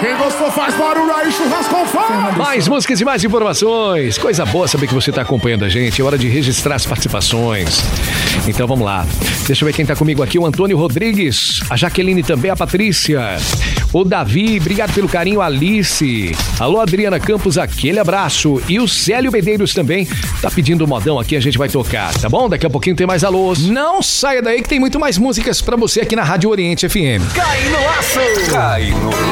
Quem gostou faz barulho aí, churrasco faz. Mais músicas e mais informações. Coisa boa saber que você está acompanhando a gente. É hora de registrar as participações. Então vamos lá. Deixa eu ver quem está comigo aqui. O Antônio Rodrigues, a Jaqueline também, a Patrícia, o Davi, obrigado pelo carinho, a Alice. Alô, Adriana Campos, aquele abraço. E o Célio Medeiros também tá pedindo o modão aqui, a gente vai tocar, tá bom? Daqui a pouquinho tem mais alôs. Não saia daí que tem muito mais músicas pra você aqui na Rádio Oriente FM. Cai no laço! Cai no